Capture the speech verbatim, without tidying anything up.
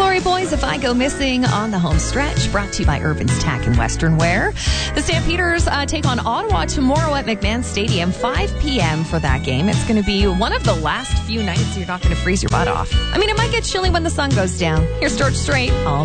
Glory Boys, If I Go Missing on the home stretch, brought to you by Irvin's Tack and Western Wear. The Stampeders uh, take on Ottawa tomorrow at McMahon Stadium, five p.m. for that game. It's going to be one of the last few nights you're not going to freeze your butt off. I mean, it might get chilly when the sun goes down. Here's George Strait.